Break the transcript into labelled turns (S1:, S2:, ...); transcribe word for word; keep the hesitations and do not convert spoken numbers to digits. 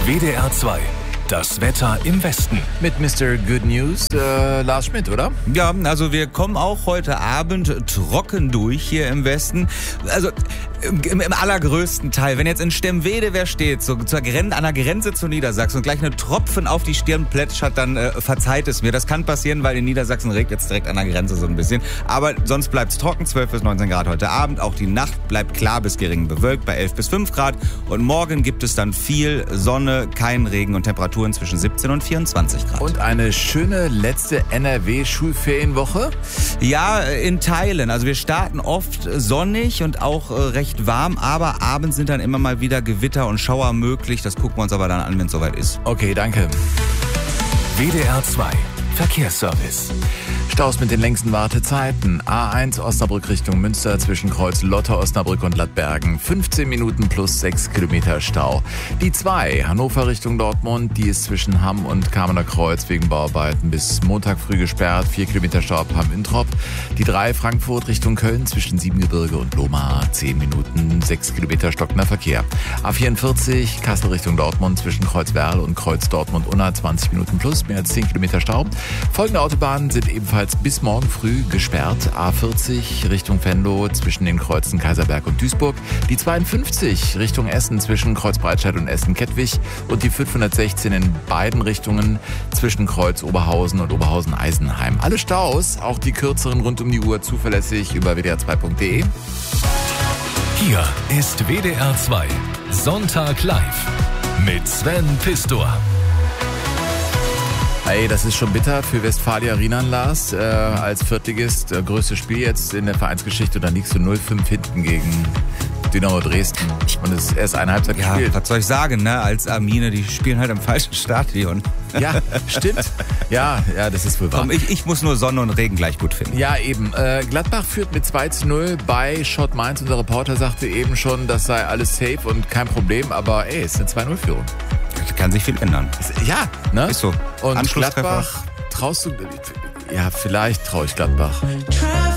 S1: W D R zwei. Das Wetter im Westen.
S2: Mit Mister Good News, äh, Lars Schmidt, oder?
S3: Ja, also wir kommen auch heute Abend trocken durch hier im Westen. Also im, im allergrößten Teil. Wenn jetzt in Stemwede wer steht, so zur Gren- an der Grenze zu Niedersachsen und gleich eine Tropfen auf die Stirn plätschert, dann äh, verzeiht es mir. Das kann passieren, weil in Niedersachsen regnet es direkt an der Grenze so ein bisschen. Aber sonst bleibt es trocken, zwölf bis neunzehn Grad heute Abend. Auch die Nacht bleibt klar bis gering bewölkt bei elf bis fünf Grad. Und morgen gibt es dann viel Sonne, kein Regen und Temperaturen zwischen siebzehn und vierundzwanzig Grad.
S2: Und eine schöne letzte N R W-Schulferienwoche?
S3: Ja, in Teilen. Also wir starten oft sonnig und auch äh, recht warm, aber abends sind dann immer mal wieder Gewitter und Schauer möglich. Das gucken wir uns aber dann an, wenn es soweit ist.
S2: Okay, danke.
S1: W D R zwei. Verkehrsservice.
S2: Staus mit den längsten Wartezeiten. A eins Osnabrück Richtung Münster zwischen Kreuz Lotter, Osnabrück und Lattbergen. fünfzehn Minuten plus sechs Kilometer Stau. Die zwei Hannover Richtung Dortmund, die ist zwischen Hamm und Kamener Kreuz wegen Bauarbeiten bis Montag früh gesperrt. vier Kilometer Stau ab Hamm-Introp. Die drei Frankfurt Richtung Köln zwischen Siebengebirge und Lohmar. zehn Minuten, sechs Kilometer stockender Verkehr. A vierundvierzig Kassel Richtung Dortmund zwischen Kreuz Werl und Kreuz Dortmund-Unna. zwanzig Minuten plus, mehr als zehn Kilometer Stau. Folgende Autobahnen sind ebenfalls bis morgen früh gesperrt. A vierzig Richtung Venlo zwischen den Kreuzen Kaiserberg und Duisburg. Die zweiundfünfzig Richtung Essen zwischen Kreuz Breitscheid und Essen-Kettwig. Und die fünfhundertsechzehn in beiden Richtungen zwischen Kreuz Oberhausen und Oberhausen-Eisenheim. Alle Staus, auch die kürzeren rund um die Uhr, zuverlässig über w d r zwei punkt d e.
S1: Hier ist W D R zwei. Sonntag live. Mit Sven Pistor.
S2: Hey, das ist schon bitter für Westfalia Rienan, Lars. Äh, als Viertligist, äh, größtes Spiel jetzt in der Vereinsgeschichte. Und dann liegst du null fünf hinten gegen Dynamo Dresden. Und es ist erst eine Halbzeit
S3: Ja,
S2: gespielt.
S3: was soll ich sagen, ne? Als Armine, die spielen halt im falschen Stadion.
S2: Ja, stimmt. Ja, ja, das ist wohl wahr.
S3: Komm, ich, ich muss nur Sonne und Regen gleich gut finden.
S2: Ja, eben. Äh, Gladbach führt mit zwei zu null bei Schott Mainz. Unser Reporter sagte eben schon, das sei alles safe und kein Problem. Aber ey, es ist eine zwei null Führung.
S3: Kann sich viel ändern.
S2: Ja, ne?
S3: Ist so.
S2: Und
S3: Anschlusstreffer.
S2: Gladbach, traust du... Ja, vielleicht traue ich Gladbach.